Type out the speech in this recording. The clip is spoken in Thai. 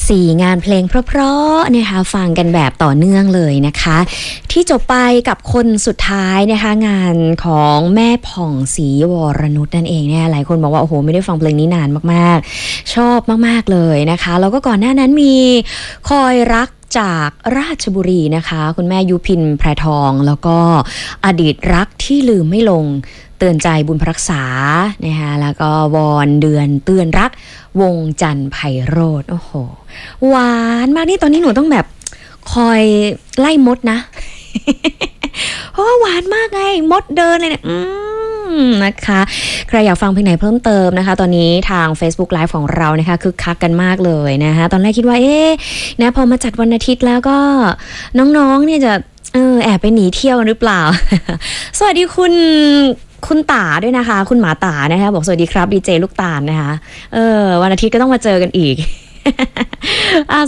4 งานเพลงเพราะๆนะคะฟังกันแบบต่อเนื่องเลยนะคะที่จบไปกับคนสุดท้ายนะคะงานของแม่ผ่องศรีวรนุชนั่นเองเนี่ยหลายคนบอกว่าโอ้โหไม่ได้ฟังเพลงนี้นานมากๆชอบมากๆเลยนะคะแล้วก็ก่อนหน้านั้นมีคอยรักจากราชบุรีนะคะคุณแม่ยุพินแพรทองแล้วก็อดีตรักที่ลืมไม่ลงเตือนใจบุญพรักษานะคะแล้วก็วอนเดือนเตือนรักวงจันทร์ไพโรจน์โอ้โหหวานมากนี่ตอนนี้หนูต้องแบบคอยไล่มดนะ เพราะว่าหวานมากไงมดเดินเลยเนี่ยนะคะใครอยากฟังเพลงไหนเพิ่มเติมนะคะตอนนี้ทาง Facebook Live ของเรานะคะคึกคักกันมากเลยนะคะตอนแรกคิดว่านะพอมาจัดวันอาทิตย์แล้วก็น้องๆเนี่ยจะแอบไปหนีเที่ยวกันหรือเปล่า สวัสดีคุณตาด้วยนะคะคุณหมาตานะคะบอกสวัสดีครับดีเจลูกตาลนะคะวันอาทิตย์ก็ต้องมาเจอกันอีก